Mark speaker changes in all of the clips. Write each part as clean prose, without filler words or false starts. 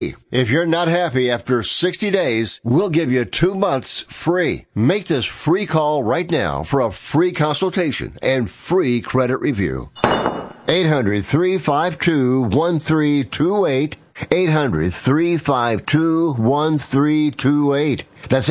Speaker 1: If you're not happy after 60 days, we'll give you 2 months free. Make this free call right now for a free consultation and free credit review. 800-352-1328. 800-352-1328. That's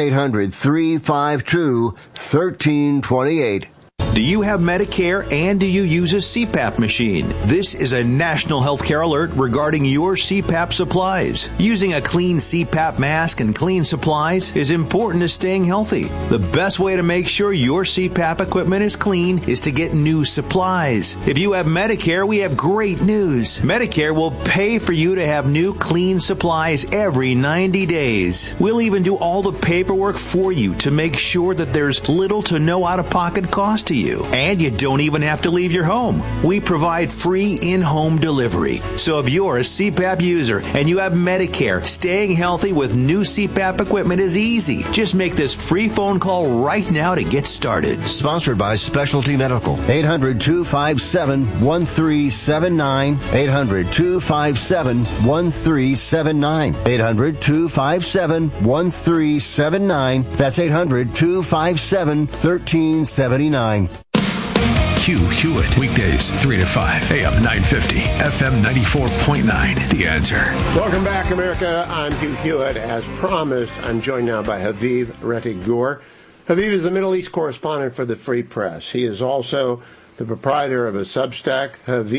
Speaker 1: 800-352-1328.
Speaker 2: Do you have Medicare and do you use a CPAP machine? This is a national healthcare alert regarding your CPAP supplies. Using a clean CPAP mask and clean supplies is important to staying healthy. The best way to make sure your CPAP equipment is clean is to get new supplies. If you have Medicare, we have great news. Medicare will pay for you to have new clean supplies every 90 days. We'll even do all the paperwork for you to make sure that there's little to no out-of-pocket cost to you. And you don't even have to leave your home. We provide free in-home delivery. So if you're a CPAP user and you have Medicare, staying healthy with new CPAP equipment is easy. Just make this free phone call right now to get started.
Speaker 1: Sponsored by Specialty Medical. 800-257-1379. 800-257-1379. 800-257-1379. That's 800-257-1379.
Speaker 3: Hugh Hewitt, weekdays 3 to 5, AM 950, FM 94.9. The Answer.
Speaker 4: Welcome back, America. I'm Hugh Hewitt. As promised, I'm joined now by Haviv Rettig Gur. Haviv is the Middle East correspondent for the Free Press. He is also the proprietor of a Substack,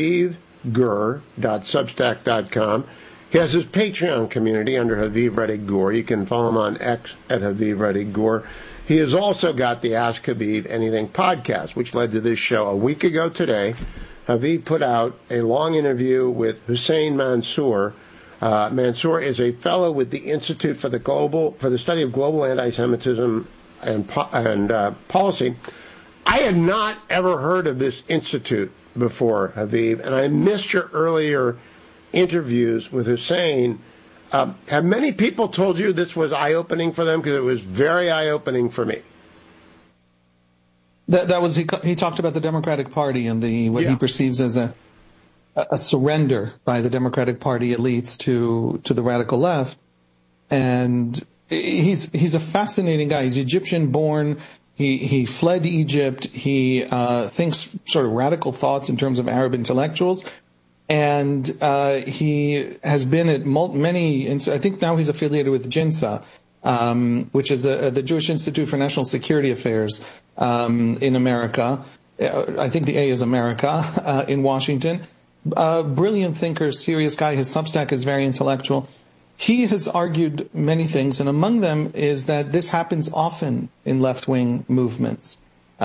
Speaker 4: HavivGur.substack.com. He has his Patreon community under Haviv Rettig Gur. You can follow him on X at Haviv Rettig Gur. He has also got the Ask Haviv Anything podcast, which led to this show. A week ago today, Haviv put out a long interview with Hussein Mansour. Mansour is a fellow with the Institute for the Study of Global Anti-Semitism and Policy. I had not ever heard of this institute before, Haviv, and I missed your earlier interviews with Hussein. Have many people told you this was eye-opening for them? Because it was very eye-opening for me.
Speaker 5: That was he talked about the Democratic Party and what he perceives as a surrender by the Democratic Party elites to the radical left, and he's a fascinating guy. He's Egyptian-born. He fled Egypt. He thinks sort of radical thoughts in terms of Arab intellectuals. And he has been at many, I think now he's affiliated with JINSA, which is the Jewish Institute for National Security Affairs in America. I think the A is America, in Washington. Brilliant thinker, serious guy. His Substack is very intellectual. He has argued many things, and among them is that this happens often in left-wing movements,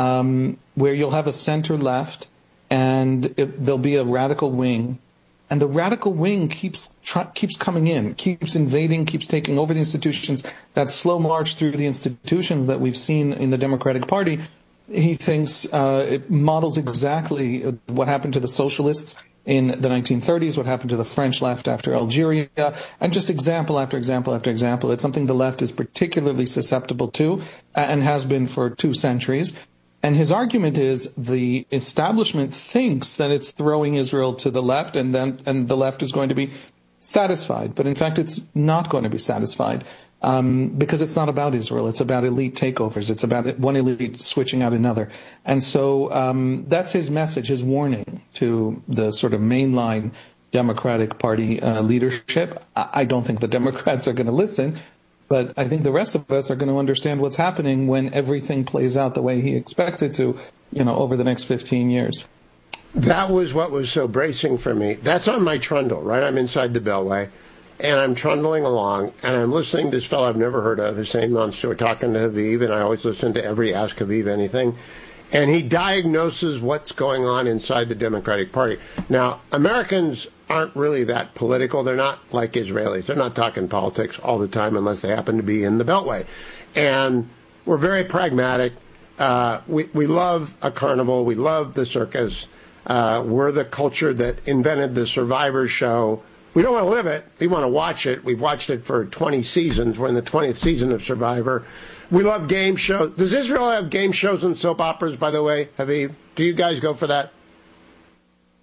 Speaker 5: where you'll have a center-left, and there'll be a radical wing, and the radical wing keeps coming in, keeps invading, keeps taking over the institutions. That slow march through the institutions that we've seen in the Democratic Party, he thinks it models exactly what happened to the socialists in the 1930s, what happened to the French left after Algeria, and just example after example after example. It's something the left is particularly susceptible to, and has been for 2 centuries. And his argument is the establishment thinks that it's throwing Israel to the left, and the left is going to be satisfied. But in fact, it's not going to be satisfied because it's not about Israel. It's about elite takeovers. It's about one elite switching out another. And so that's his message, his warning to the sort of mainline Democratic Party leadership. I don't think the Democrats are going to listen. But I think the rest of us are going to understand what's happening when everything plays out the way he expects it to, over the next 15 years.
Speaker 4: That was what was so bracing for me. That's on my trundle, right? I'm inside the Beltway, and I'm trundling along, and I'm listening to this fellow I've never heard of, Hussein Mansour, talking to Haviv, and I always listen to every Ask Haviv Anything. And he diagnoses what's going on inside the Democratic Party. Now, Americans aren't really that political. They're not like Israelis. They're not talking politics all the time unless they happen to be in the Beltway. And we're very pragmatic. We love a carnival. We love the circus. We're the culture that invented the Survivor show. We don't want to live it. We want to watch it. We've watched it for 20 seasons. We're in the 20th season of Survivor. We love game shows. Does Israel have game shows and soap operas, by the way, Haviv? Do you guys go for that?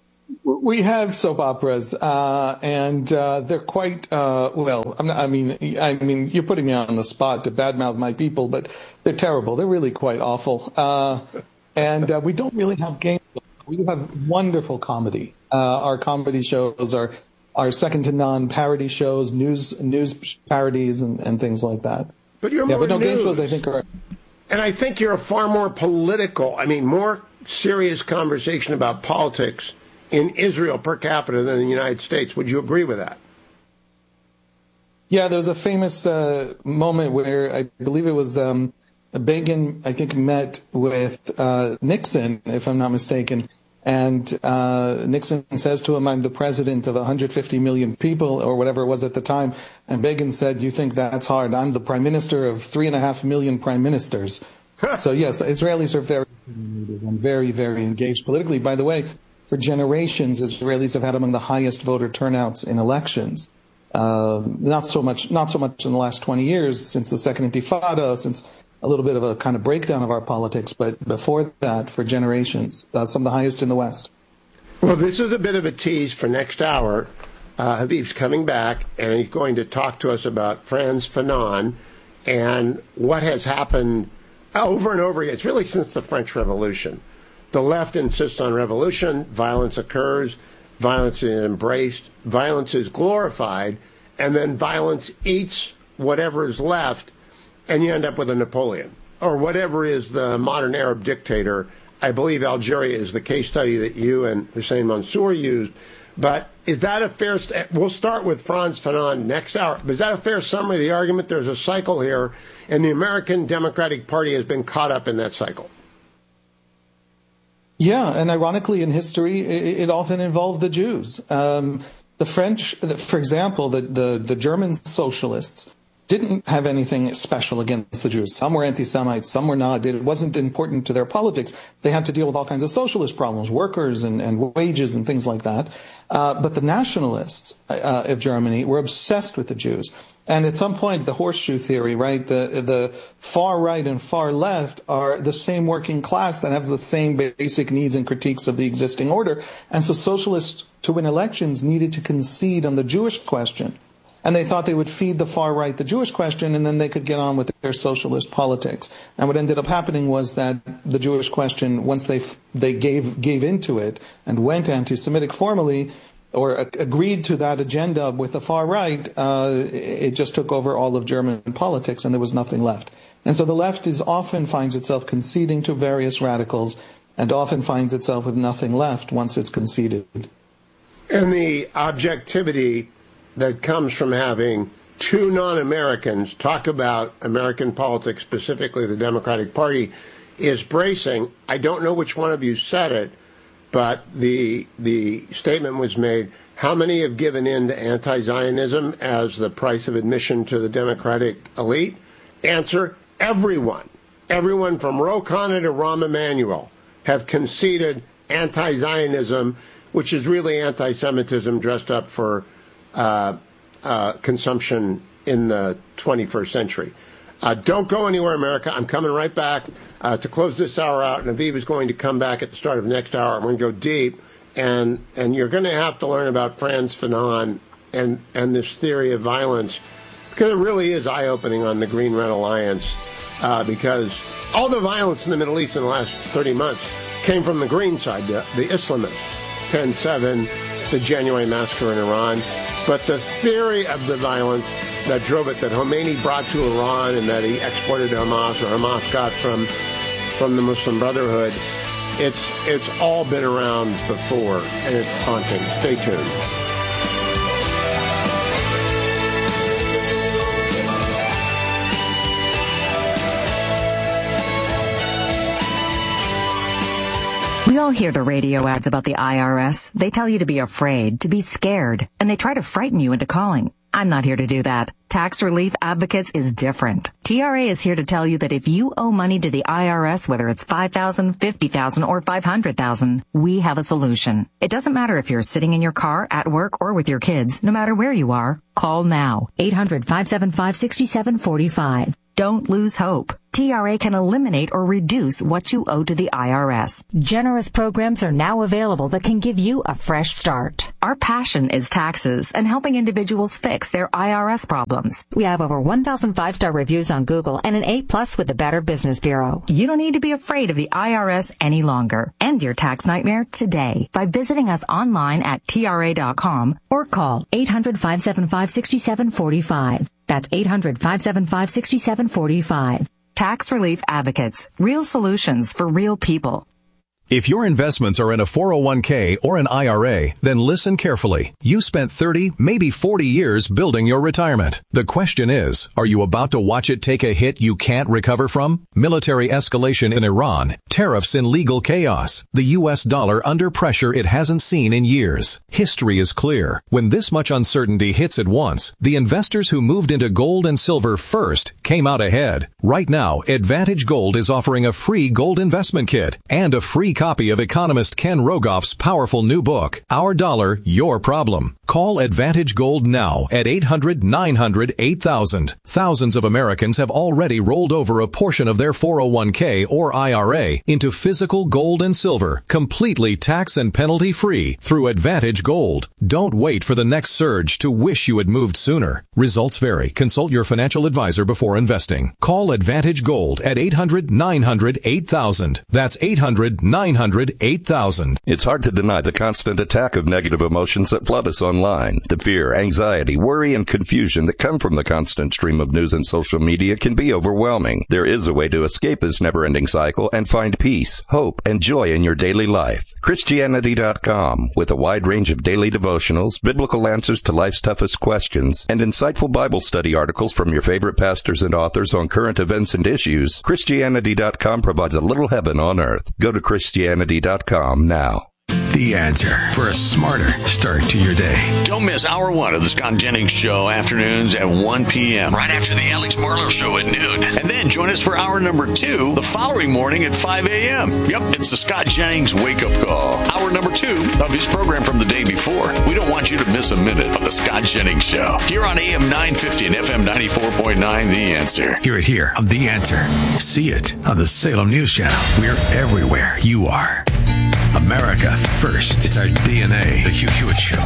Speaker 5: We have soap operas, and they're quite well. I mean, you're putting me on the spot to badmouth my people, but they're terrible. They're really quite awful. And we don't really have games. We have wonderful comedy. Our comedy shows are second to none. Parody shows, news parodies, and things like that.
Speaker 4: But you're more news.
Speaker 5: Game shows, I think, are.
Speaker 4: And I think you're a far more political. I mean, more serious conversation about politics in Israel per capita than in the United States. Would you agree with that?
Speaker 5: Yeah, there was a famous moment where I believe it was Begin, I think, met with Nixon, if I'm not mistaken, and Nixon says to him, "I'm the president of 150 million people," or whatever it was at the time, and Begin said, "You think that's hard? I'm the prime minister of 3.5 million prime ministers." So yes, Israelis are very and very, very engaged politically. By the way, for generations, Israelis have had among the highest voter turnouts in elections. Not so much in the last 20 years, since the Second Intifada, since a little bit of a kind of breakdown of our politics, but before that, for generations, some of the highest in the West.
Speaker 4: Well, this is a bit of a tease for next hour. Habib's coming back, and he's going to talk to us about Frantz Fanon and what has happened over and over again. It's really since the French Revolution. The left insists on revolution, violence occurs, violence is embraced, violence is glorified, and then violence eats whatever is left, and you end up with a Napoleon, or whatever is the modern Arab dictator. I believe Algeria is the case study that you and Hussein Mansour used. But is that a fair... We'll start with Frantz Fanon next hour. But is that a fair summary of the argument? There's a cycle here, and the American Democratic Party has been caught up in that cycle.
Speaker 5: Yeah, and ironically, in history, it often involved the Jews. The French, for example, the German socialists didn't have anything special against the Jews. Some were anti-Semites, some were not. It wasn't important to their politics. They had to deal with all kinds of socialist problems, workers and wages and things like that. But the nationalists of Germany were obsessed with the Jews. And at some point, the horseshoe theory, right, the far right and far left are the same working class that have the same basic needs and critiques of the existing order. And so socialists, to win elections, needed to concede on the Jewish question. And they thought they would feed the far right the Jewish question, and then they could get on with their socialist politics. And what ended up happening was that the Jewish question, once they gave into it and went anti-Semitic formally, or agreed to that agenda with the far right, it just took over all of German politics, and there was nothing left. And so the left often finds itself conceding to various radicals, and often finds itself with nothing left once it's conceded.
Speaker 4: And the objectivity that comes from having two non-Americans talk about American politics, specifically the Democratic Party, is bracing. I don't know which one of you said it, but the statement was made, how many have given in to anti-Zionism as the price of admission to the Democratic elite? Answer, everyone. Everyone from Ro Khanna to Rahm Emanuel have conceded anti-Zionism, which is really anti-Semitism dressed up for consumption in the 21st century. Don't go anywhere, America. I'm coming right back to close this hour out, and Aviv is going to come back at the start of next hour. I'm going to go deep, and you're going to have to learn about Frantz Fanon and this theory of violence, because it really is eye-opening on the Green Red Alliance, because all the violence in the Middle East in the last 30 months came from the green side, the Islamists, 10/7, the January massacre in Iran. But the theory of the violence that drove it, that Khomeini brought to Iran and that he exported to Hamas, or Hamas got from the Muslim Brotherhood, it's all been around before, and it's haunting. Stay tuned.
Speaker 6: We all hear the radio ads about the IRS. They tell you to be afraid, to be scared, and they try to frighten you into calling. I'm not here to do that. Tax Relief Advocates is different. TRA is here to tell you that if you owe money to the IRS, whether it's $5,000, $50,000, or $500,000, we have a solution. It doesn't matter if you're sitting in your car, at work, or with your kids. No matter where you are, call now. 800-575-6745. Don't lose hope. TRA can eliminate or reduce what you owe to the IRS. Generous programs are now available that can give you a fresh start. Our passion is taxes and helping individuals fix their IRS problems. We have over 1,000 5-star reviews on Google and an A+ with the Better Business Bureau. You don't need to be afraid of the IRS any longer. End your tax nightmare today by visiting us online at TRA.com or call 800-575-6745. That's 800-575-6745. Tax Relief Advocates. Real solutions for real people.
Speaker 7: If your investments are in a 401k or an IRA, then listen carefully. You spent 30, maybe 40 years building your retirement. The question is, are you about to watch it take a hit you can't recover from? Military escalation in Iran, tariffs and legal chaos, the U.S. dollar under pressure it hasn't seen in years. History is clear. When this much uncertainty hits at once, the investors who moved into gold and silver first came out ahead. Right now, Advantage Gold is offering a free gold investment kit and a free copy of economist Ken Rogoff's powerful new book, Our Dollar, Your Problem. Call Advantage Gold now at 800-900-8000. Thousands of Americans have already rolled over a portion of their 401k or IRA into physical gold and silver, completely tax and penalty free through Advantage Gold. Don't wait for the next surge to wish you had moved sooner. Results vary. Consult your financial advisor before investing. Call Advantage Gold at 800-900-8000. That's 800-900-8000.
Speaker 8: It's hard to deny the constant attack of negative emotions that flood us online. The fear, anxiety, worry, and confusion that come from the constant stream of news and social media can be overwhelming. There is a way to escape this never-ending cycle and find peace, hope, and joy in your daily life. Christianity.com, with a wide range of daily devotionals, biblical answers to life's toughest questions, and insightful Bible study articles from your favorite pastors and authors on current events and issues. Christianity.com provides a little heaven on earth. Go to Christianity.com now.
Speaker 3: The Answer for a smarter start to your day.
Speaker 9: Don't miss Hour 1 of the Scott Jennings Show, afternoons at 1 p.m. right after the Alex Marlowe Show at noon. And then join us for Hour number 2 the following morning at 5 a.m. Yep, it's the Scott Jennings Wake Up Call. Hour number 2 of his program from the day before. We don't want you to miss a minute of the Scott Jennings Show. Here on AM 950 and FM 94.9, The Answer.
Speaker 3: Hear it here on The Answer. See it on the Salem News Channel. We're everywhere you are. America first. It's our DNA. The Hugh Hewitt Show.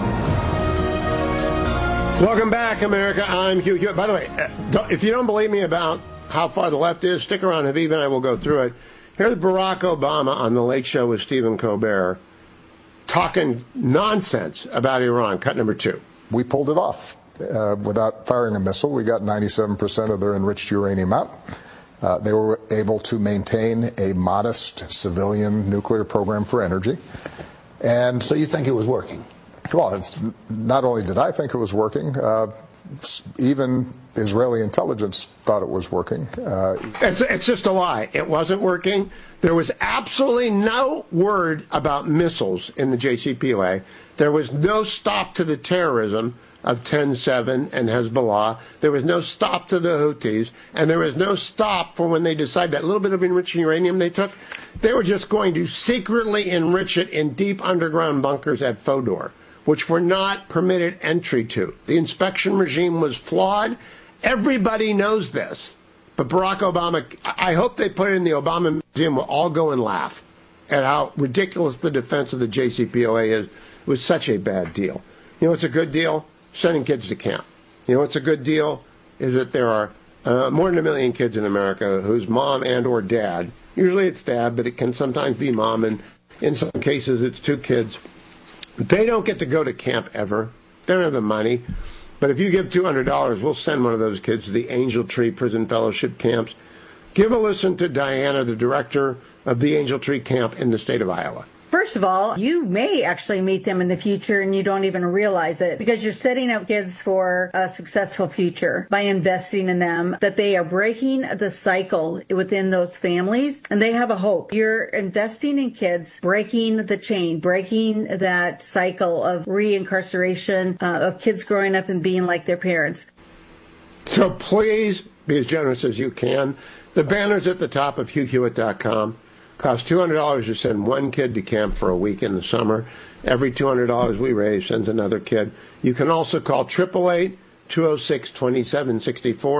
Speaker 4: Welcome back, America. I'm Hugh Hewitt. By the way, if you don't believe me about how far the left is, stick around. Haviv and I will go through it. Here's Barack Obama on The Late Show with Stephen Colbert talking nonsense about Iran. Cut number 2.
Speaker 10: We pulled it off without firing a missile. We got 97% of their enriched uranium out. They were able to maintain a modest civilian nuclear program for energy. And
Speaker 11: so you think it was working?
Speaker 10: Well, not only did I think it was working, even Israeli intelligence thought it was working.
Speaker 4: It's just a lie. It wasn't working. There was absolutely no word about missiles in the JCPOA. There was no stop to the terrorism of 10-7 and Hezbollah. There was no stop to the Houthis, and there was no stop for when they decided that little bit of enriched uranium they took, they were just going to secretly enrich it in deep underground bunkers at Fodor, which were not permitted entry to. The inspection regime was flawed. Everybody knows this. But Barack Obama, I hope they put it in the Obama Museum. We'll all go and laugh at how ridiculous the defense of the JCPOA is. It was such a bad deal. You know what's a good deal? Sending kids to camp. You know what's a good deal? Is that there are more than 1 million kids in America whose mom and or dad, usually it's dad, but it can sometimes be mom, and in some cases it's 2 kids. They don't get to go to camp ever. They don't have the money. But if you give $200, we'll send one of those kids to the Angel Tree Prison Fellowship camps. Give a listen to Diana, the director of the Angel Tree Camp in the state of Iowa.
Speaker 12: First of all, you may actually meet them in the future and you don't even realize it because you're setting up kids for a successful future by investing in them, that they are breaking the cycle within those families and they have a hope. You're investing in kids, breaking the chain, breaking that cycle of reincarceration, of kids growing up and being like their parents.
Speaker 4: So please be as generous as you can. The banner's at the top of HughHewitt.com. Costs $200 to send one kid to camp for a week in the summer. Every $200 we raise sends another kid. You can also call 888-206-2764,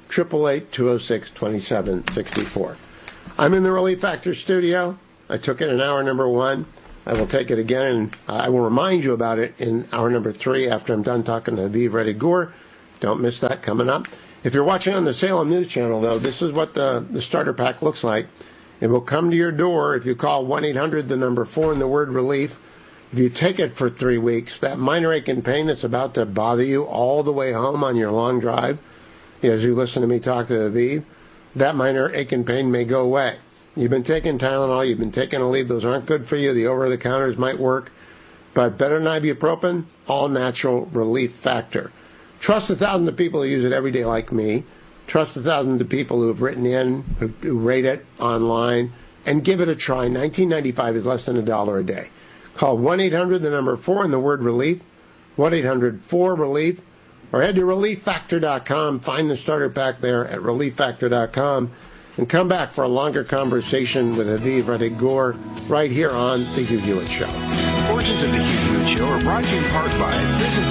Speaker 4: 888-206-2764. I'm in the Relief Factor studio. I took it in hour number 1. I will take it again, and I will remind you about it in hour number 3 after I'm done talking to Aviv Reddy-Gur. Don't miss that coming up. If you're watching on the Salem News Channel, though, this is what the starter pack looks like. It will come to your door if you call 1-800, the number 4, and the word relief. If you take it for 3 weeks, that minor ache and pain that's about to bother you all the way home on your long drive, as you listen to me talk to Aviv, that minor ache and pain may go away. You've been taking Tylenol, you've been taking Aleve, those aren't good for you. The over-the-counters might work, but better than ibuprofen, all-natural Relief Factor. Trust the thousands of people who use it every day like me. Trust the thousands of people who have written in, who rate it online, and give it a try. $19.95 is less than $1 a day. Call 1-800, the number 4, and the word relief, 1-800-4-RELIEF, or head to ReliefFactor.com. Find the starter pack there at ReliefFactor.com. And come back for a longer conversation with Aviv Reddy-Gur right here on The Hugh Hewitt Show.
Speaker 3: Portions of The Hugh Hewitt Show are brought to you in part by Visit